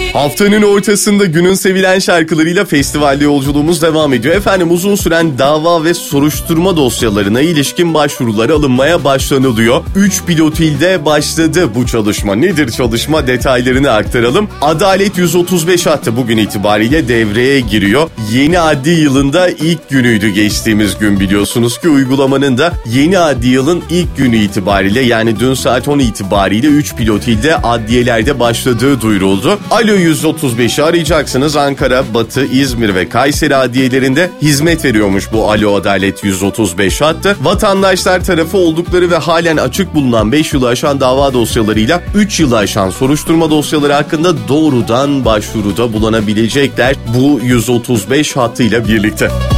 Haftanın ortasında günün sevilen şarkılarıyla festivalde yolculuğumuz devam ediyor. Efendim, uzun süren dava ve soruşturma dosyalarına ilişkin başvurular alınmaya başlanılıyor. 3 pilot ilde başladı bu çalışma. Nedir çalışma? Detaylarını aktaralım. Adalet 135 hattı bugün itibariyle devreye giriyor. Yeni adli yılında ilk günüydü geçtiğimiz gün, biliyorsunuz ki uygulamanın da yeni adli yılın ilk günü itibariyle, yani dün saat 10 itibariyle 3 pilot ilde adliyelerde başladığı duyuruldu. Alo 135'i arayacaksınız. Ankara, Batı, İzmir ve Kayseri adliyelerinde hizmet veriyormuş bu Alo Adalet 135 hattı. Vatandaşlar tarafı oldukları ve halen açık bulunan 5 yılı aşan dava dosyalarıyla 3 yılı aşan soruşturma dosyaları hakkında doğrudan başvuruda bulunabilecekler bu 135 hattıyla birlikte.